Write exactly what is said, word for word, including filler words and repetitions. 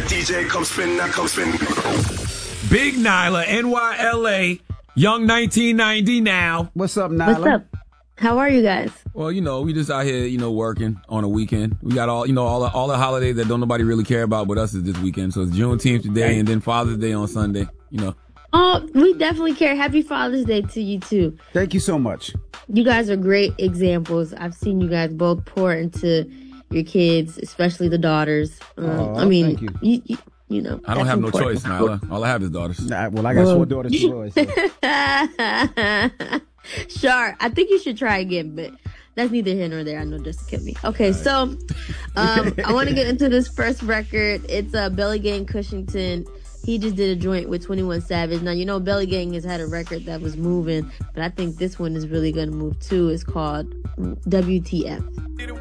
D J, come spin, now come spin. Big Nyla, N Y L A, young nineteen ninety now. What's up, Nyla? What's up? How are you guys? Well, you know, we just out here, you know, working on a weekend. We got all, you know, all the, all the holidays that don't nobody really care about, but us is this weekend. So it's Juneteenth today, and then Father's Day on Sunday. You know. Oh, we definitely care. Happy Father's Day to you too. Thank you so much. You guys are great examples. I've seen you guys both pour into your kids, especially the daughters. Um, Oh, I mean, thank you. you, you, you know. I don't that's have no important. choice, Nyla. All I have is daughters. Nah, well, I got four daughters to boys. So. Sure. I think you should try again, but that's neither here nor there. I know just to kill me. Okay, so um, I want to get into this first record. It's uh, Belly Gang Cushington. He just did a joint with twenty-one Savage. Now, you know, Belly Gang has had a record that was moving, but I think this one is really going to move too. It's called W T F.